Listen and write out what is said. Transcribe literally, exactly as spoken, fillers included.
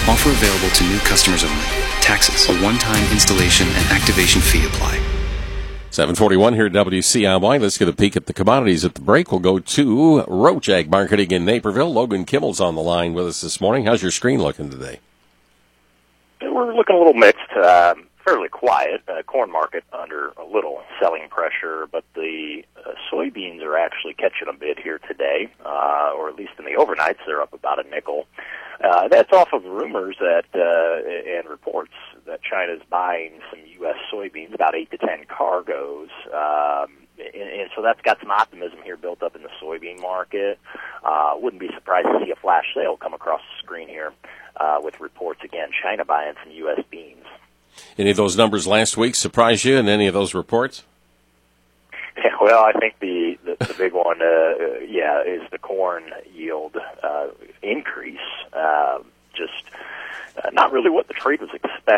Offer available to new customers only. Taxes, a one-time installation and activation fee apply. seven forty-one here at W C I Y. Let's get a peek at the commodities at the break. We'll go to Roach Ag Marketing in Naperville. Logan Kimmel's on the line with us this morning. How's your screen looking today? We're looking a little mixed, um, fairly quiet. Uh, corn market under a little selling pressure, but the uh, soybeans are actually catching a bid here today, uh, or at least in the overnights, they're up about a nickel. Uh, that's off of rumors that uh, and reports that China's buying some U S soybeans, about eight to ten cargoes. Um, and, and so that's got some optimism here built up in the soybean market. Uh, wouldn't be surprised to see a flash sale come across the screen here uh, with reports, again, China buying some U S beans. Any of those numbers last week surprise you in any of those reports? Yeah, well, I think the, the, the big one, uh, yeah, is the corn yield uh, increase. Uh, just uh, not really what the trade was expecting.